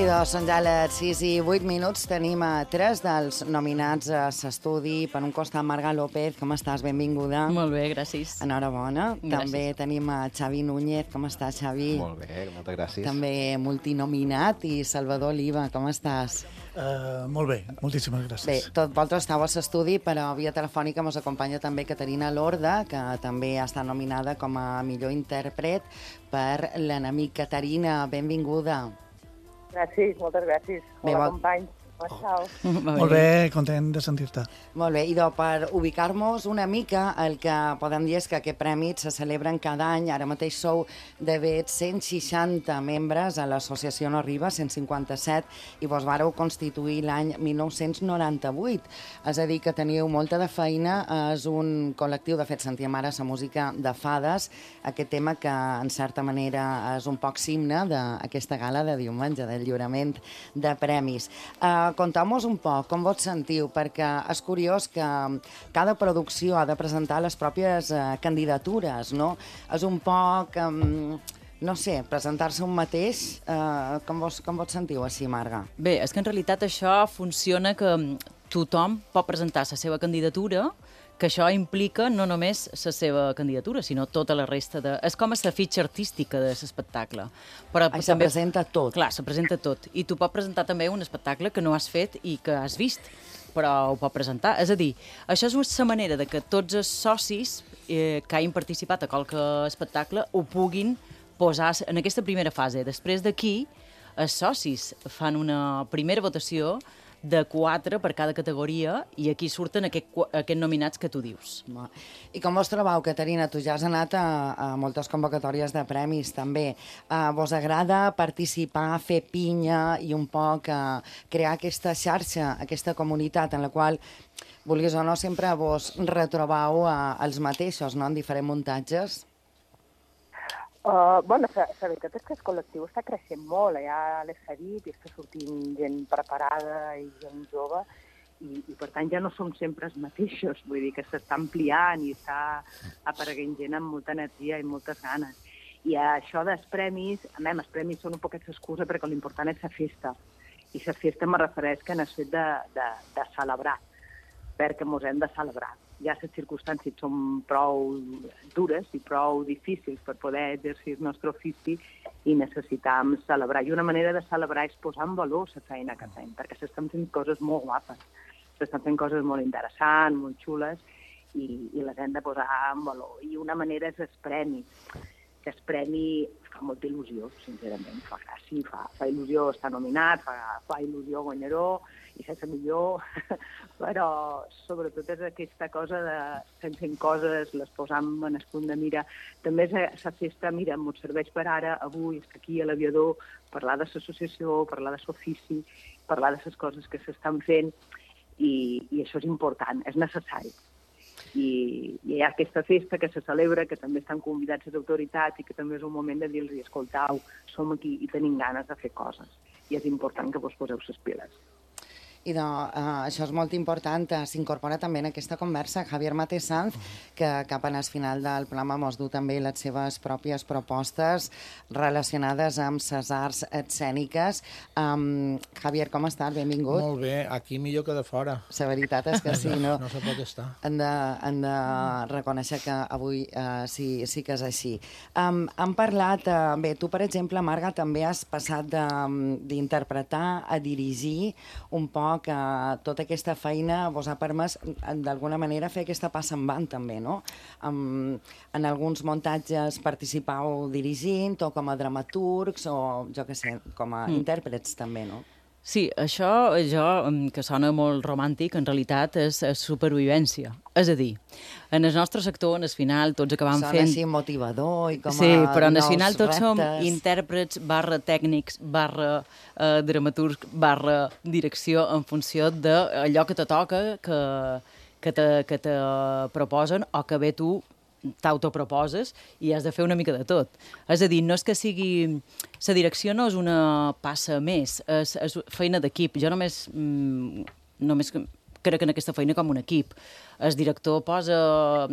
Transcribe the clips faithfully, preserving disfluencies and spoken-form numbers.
I doncs són ja les sis i vuit minuts. Tenim a tres dels nominats a l'estudi. Per un costat, Marga López, com estàs? Benvinguda. Molt bé, gràcies. Enhorabona. Gràcies. També tenim a Xavi Núñez. Com estàs, Xavi? Molt bé, moltes gràcies. També multinominat. I Salvador Oliva, com estàs? Uh, molt bé, moltíssimes gràcies. Bé, tots vosaltres estàu a l'estudi, però via telefònica ens acompanya també Caterina Lorda, que també està nominada com a millor intèrpret per L'enemic. Caterina, benvinguda. Gràcies, moltes gràcies. Bé, Hola, vol- companys. Com estàu? Molt bé, content de sentir-te. Molt bé, i doncs per ubicar-nos una mica, el que podem dir és que aquest premi se celebren cada any. Ara mateix sou de fet cent seixanta membres a l'associació No Arriba, cent cinquanta-set, i vos vareu constituir l'any mil nou-cents noranta-vuit. És a dir, que teniu molta de feina. És un col·lectiu, de fet, sentíem ara la música de Fades, aquest tema que, en certa manera, és un poc simne d'aquesta gala de diumenge, del lliurament de premis. Uh, Conteu-nos un poc com vos sentiu, perquè és curiós que cada producció ha de presentar les pròpies uh, candidatures, no? És un poc, um, no sé, presentar-se un mateix. Uh, com, vos, com vos sentiu així, Marga? Bé, és que en realitat això funciona que tothom pot presentar la seva candidatura, que això implica no només la seva candidatura, sinó tota la resta de... És com la fitxa artística de l'espectacle. Però Ai, se presenta tot. Clar, se presenta tot. I tu pots presentar també un espectacle que no has fet i que has vist, però ho pot presentar. És a dir, això és una manera de que tots els socis eh, que hagin participat a qualque espectacle ho puguin posar en aquesta primera fase. Després d'aquí, els socis fan una primera votació de quatre per cada categoria i aquí surten aquest, aquests nominats que tu dius. I com vos trobeu, Caterina? Tu ja has anat a, a moltes convocatòries de premis, també. Uh, vos agrada participar, fer pinya i un poc uh, crear aquesta xarxa, aquesta comunitat en la qual, vulguis o no, sempre vos retrobeu uh, els mateixos, no?, en diferents muntatges? Uh, bueno, la, la veritat és que el col·lectiu està creixent molt, ja l'he dit, i està sortint gent preparada i gent jove, i, i per tant ja no som sempre els mateixos, vull dir que s'està ampliant i està apareguent gent amb molta energia i moltes ganes. I això dels premis, a mi, els premis són un poquet l'excusa perquè l'important és la festa, i la festa me refereix que en el fet de, de, de celebrar, perquè mos hem de celebrar. Ja les circumstàncies són prou dures i prou difícils per poder exercir el nostre ofici i necessitam celebrar. I una manera de celebrar és posar en valor la feina que fem, perquè s'estan fent coses molt guapes, s'estan fent coses molt interessants, molt xules, i, i les hem de posar en valor. I una manera és el premi, que el premi fa molta il·lusió, sincerament, fa gràcia, fa, fa il·lusió estar nominat, fa, fa il·lusió guanyador, i ser millor, però sobretot és aquesta cosa de estem fent coses, les posam en el punt de mira. També és la festa, mira, ens serveix per ara, avui, és que aquí a l'Aviador, parlar de l'associació, parlar de l'ofici, parlar de les coses que s'estan fent, i, i això és important, és necessari. I, i hi ha aquesta festa que se celebra, que també estan convidats les autoritats i que també és un moment de dir-los, escoltau, som aquí i tenim ganes de fer coses. I és important que vos poseu les piles. I doncs, uh, això és molt important. Uh, S'incorpora també en aquesta conversa Javier Mate Sanz, que cap en el final del programa mos du també les seves pròpies propostes relacionades amb les arts escèniques. Um, Javier, com estàs? Benvingut. Molt bé, aquí millor que de fora. La veritat és que sí, no? No se pot estar. Han de, han de reconèixer que avui uh, sí, sí que és així. Um, hem parlat, uh, bé, tu, per exemple, Marga, també has passat d'interpretar a dirigir un poc que tota aquesta feina vos ha permès d'alguna manera fer aquesta passa en van també, no? Um, en alguns muntatges participau dirigint o com a dramaturgs o, jo què sé, com a mm. intèrprets també, no? Sí, això, jo, que sona molt romàntic, en realitat és, és supervivència. És a dir, en el nostre sector, en el final, tots acabam Sona fent... Sona així motivador i com sí, a però en el nous final tots reptes. som intèrprets, barra tècnics, barra eh, dramaturg, barra direcció, en funció d'allò que te toca, que, que, te, que te proposen o que bé tu t'autoproposes i has de fer una mica de tot. És a dir, no és que sigui... La direcció no és una passa més, és, és feina d'equip. Jo només, mm, només crec en aquesta feina com un equip. El director posa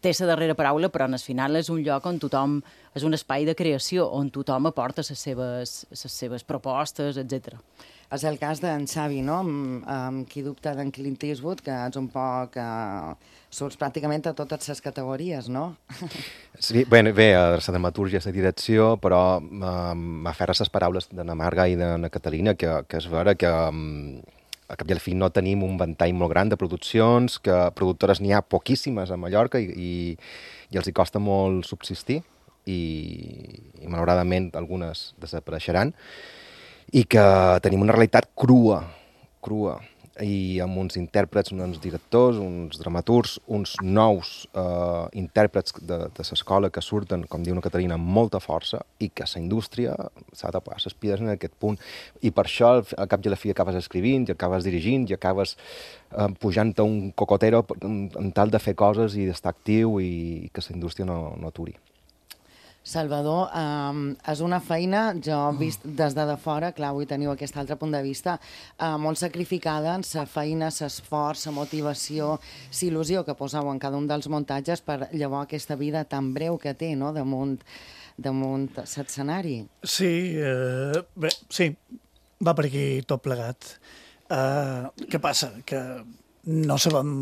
té la darrera paraula, però al final és un lloc on tothom, és un espai de creació, on tothom aporta les seves, les seves propostes, etcètera. És el cas d'en Xavi, no? Amb, amb qui dubta d'en Clint Eastwood, que ets un poc... Eh, surts pràcticament a totes les categories, no? Sí, bé, bé, a la dramatúrgia, a la direcció, però eh, m'aferra les paraules de na Marga i de na Catalina, que, que és vera que um, a cap i al fi no tenim un ventall molt gran de produccions, que productores n'hi ha poquíssimes a Mallorca i, i, i els hi costa molt subsistir i, i malauradament algunes desapareixeran, i que tenim una realitat crua, crua, i amb uns intèrprets, uns directors, uns dramaturgs, uns nous eh, intèrprets de, de l'escola que surten, com diu una Caterina, amb molta força, i que la indústria s'ha de tapar les piles en aquest punt. I per això, al cap i a la fi, acabes escrivint, i acabes dirigint, i acabes eh, pujant a un cocotero en, en tal de fer coses i d'estar actiu i que la indústria no, no aturi. Salvador, um, és una feina, jo vist des de, de fora, clar, avui teniu aquest altre punt de vista, uh, molt sacrificada en la feina, l'esforç, la motivació, l'il·lusió que poseu en cada un dels muntatges per llavors aquesta vida tan breu que té, no?, damunt, damunt l'escenari. Sí, eh, bé, sí, va per aquí tot plegat. Uh, què passa? Que no sabem...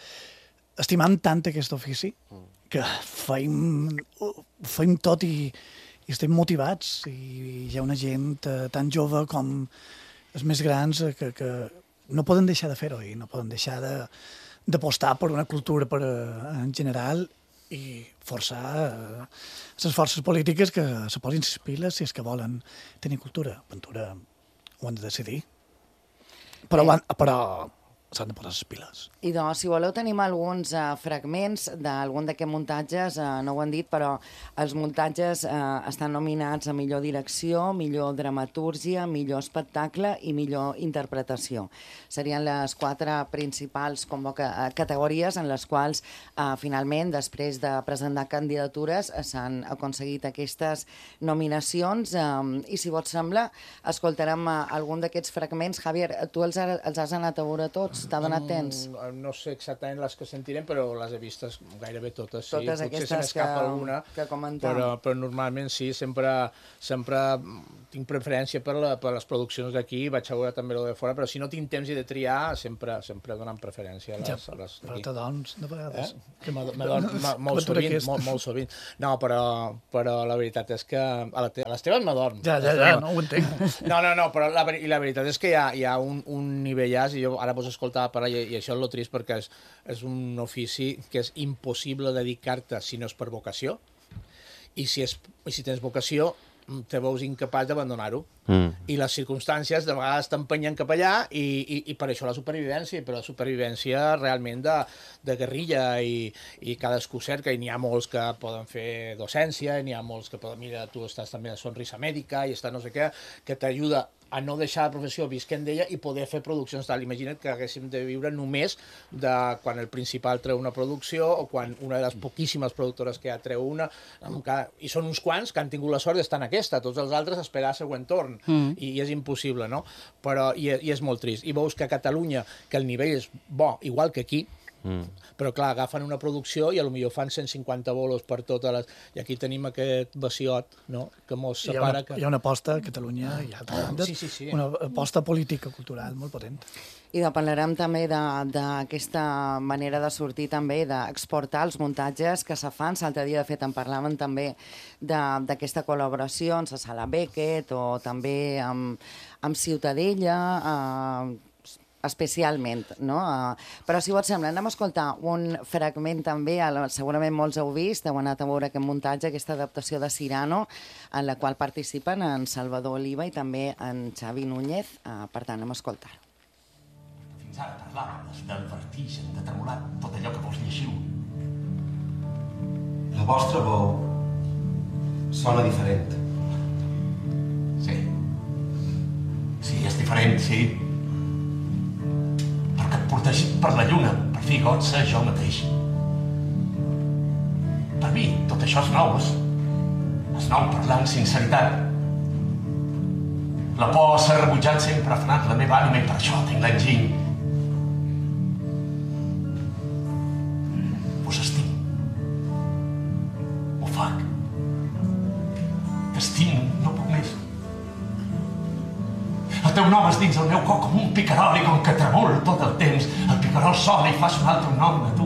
Estimam tant aquest ofici que feim, ho feim tot i, i estem motivats, i hi ha una gent eh, tan jove com els més grans eh, que, que no poden deixar de fer-ho i no poden deixar de, d'apostar per una cultura per, eh, en general, i forçar eh, les forces polítiques que se posin les piles si és que volen tenir cultura. Ventura ho han de decidir, però, eh. però s'han de posar les piles. I doncs, si voleu, tenim alguns uh, fragments d'algun d'aquests muntatges, uh, no ho han dit, però els muntatges uh, estan nominats a millor direcció, millor dramatúrgia, millor espectacle i millor interpretació. Serien les quatre principals convoca uh, categories en les quals, uh, finalment, després de presentar candidatures, uh, s'han aconseguit aquestes nominacions. Um, I, si vos sembla, escoltarem uh, algun d'aquests fragments. Javier, tu els, ha, els has anat a veure tots? T'ha donat temps? Mm, no sé exactament les que sentirem, però les he vistes gairebé totes. Sí. Totes Potser aquestes se m'escapa que, alguna, que comentam. Però, però normalment sí, sempre, sempre tinc preferència per, la, per les produccions d'aquí, vaig a veure també el de fora, però si no tinc temps i de triar, sempre, sempre donant preferència a les, ja, a les però d'aquí. te dones, de vegades. Eh? Que m'adon molt sovint, molt, molt sovint. No, però, però la veritat és que a, la te a les teves m'adorm. Ja, ja, ja, no ho entenc. No, no, no, però la, i la veritat és que hi ha, hi ha un, un nivellàs, i jo ara vos escoltava parlar, i, i això és lo trist, perquè és, és un ofici que és impossible dedicar-te si no és per vocació, i si, és, i si tens vocació te veus incapaç d'abandonar-ho. Mm. I les circumstàncies de vegades t'empenyen cap allà, i, i, i per això la supervivència, però la supervivència realment de, de guerrilla, i, i cadascú cerca, i n'hi ha molts que poden fer docència, i n'hi ha molts que poden, mira, tu estàs també a Sonrisa Mèdica, i estàs no sé què, que t'ajuda a no deixar la professió visquent d'ella i poder fer produccions tal. Imagina't que haguéssim de viure només de quan el principal treu una producció, o quan una de les poquíssimes productores que ja treu una, i són uns quants que han tingut la sort d'estar en aquesta, tots els altres esperar el següent torn, mm. i, i és impossible, no? Però, i, i és molt trist. I veus que a Catalunya, que el nivell és bo, igual que aquí, Mm. però clar, agafen una producció i potser fan cent cinquanta bolos per totes les... I aquí tenim aquest vaciot, no?, que mos separa... Hi ha una, hi ha una aposta a Catalunya, hi ha oh, sí, sí, sí. una aposta política, cultural, molt potent. I de parlarem també d'aquesta manera de sortir també, d'exportar els muntatges que se fan. L'altre dia, de fet, en parlaven també d'aquesta col·laboració amb la Sala Beckett, o també amb, amb Ciutadella, eh, especialment, no? Uh, però si vos sembla, anem a escoltar un fragment també, segurament molts heu vist, heu anat a veure aquest muntatge, aquesta adaptació de Cyrano, en la qual participen en Salvador Oliva i també en Xavi Núñez. Uh, per tant, anem a escoltar-ho. Fins ara parlàvem del vertigen, de tremolar tot allò que vos llegiu. La vostra veu sona diferent. Sí. Sí, és diferent, sí. Perquè et porteix per la lluna, per fi got ser jo mateix. Per mi, tot això és nou, és, és nou parlar amb sinceritat. La por s'ha rebutjat sempre ha frenat la meva ànima, i per això tinc l'enginy. Vos estim. El teu nom és dins el meu cor com un picarol i com que tremol tot el temps, el picarol sona i fa sonar el teu nom de tu.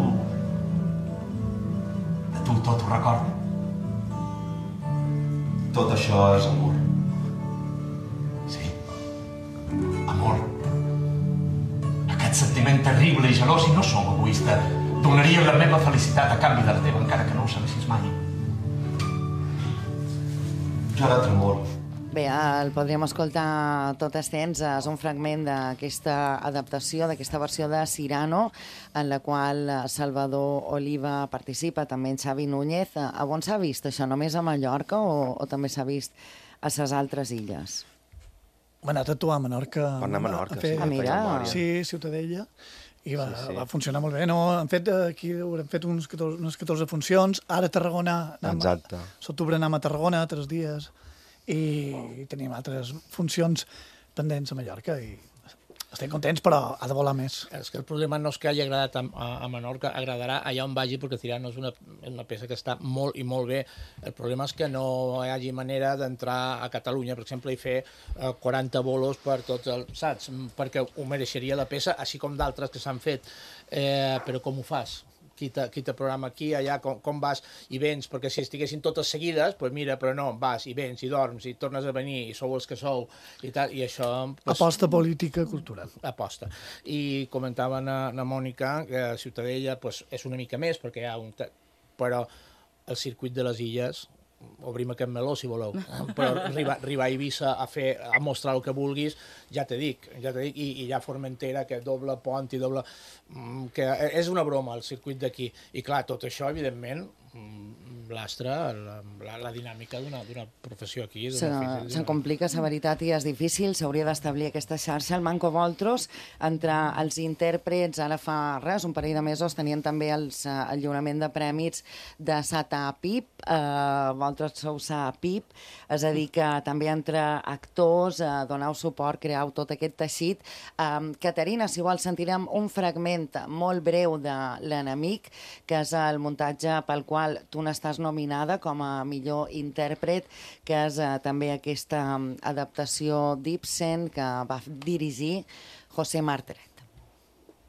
De tu tot ho recorda. Tot això és amor. Sí, amor. Aquest sentiment terrible i gelós, i no som egoista, donaria la meva felicitat a canvi de la teva, encara que no ho sabessis mai. Jo ara tremol. Bé, el podríem escoltar tot extens. És un fragment d'aquesta adaptació, d'aquesta versió de Cyrano, en la qual Salvador Oliva participa, també en Xavi Núñez. A on s'ha vist això? Només a Mallorca o, o també s'ha vist a les altres illes? Va anar a actuar a Menorca. Va anar a Menorca, a fer, sí. Ah, mira. Sí, Ciutadella. I va, Sí, sí. va funcionar molt bé. No, han fet aquí haurem fet uns catorze, unes catorze funcions. Ara a Tarragona, anem, Exacte. s'octubre anem a Tarragona, tres dies, i tenim altres funcions pendents a Mallorca i estem contents, però ha de volar més. És que el problema no és que hagi agradat a, a, a Menorca, agradarà allà on vagi, perquè Cyrano és una, és una peça que està molt i molt bé. El problema és que no hi hagi manera d'entrar a Catalunya, per exemple, i fer eh, quaranta bolos per tots els, saps? Perquè ho mereixeria la peça, així com d'altres que s'han fet. Eh, però com ho fas? Qui te, qui te programa aquí, allà, com, com vas i vens, perquè si estiguessin totes seguides, doncs pues mira, però no, vas i vens i dorms i tornes a venir i sou els que sou i tal, i això... Pues, Aposta política cultural. aposta. I comentava na, na Mònica que a Ciutadella pues, és una mica més, perquè hi ha un... Però el circuit de les illes, obrim aquest meló si voleu, però arribar, arribar a Eivissa a, fer, a mostrar el que vulguis, ja te dic, ja te dic, i, i ja Formentera, que doble pont i doble... que és una broma el circuit d'aquí. I clar, tot això, evidentment, lastra la, la, la dinàmica d'una professió aquí. Se, se complica, la veritat, i és difícil. S'hauria d'establir aquesta xarxa. El Manco Voltros, entre els intèrprets, ara fa res, un parell de mesos, tenien també els, el lliurament de prèmits de Sata Pip, eh, vosaltres sou Sa Pip, és a dir, que també entre actors eh, doneu suport, creeu tot aquest teixit. Eh, Caterina, si vols, sentirem un fragment molt breu de L'enemic, que és el muntatge pel qual tu n'estàs nominada com a millor intèrpret, que és eh, també aquesta adaptació d'Ibsen que va dirigir José Martre.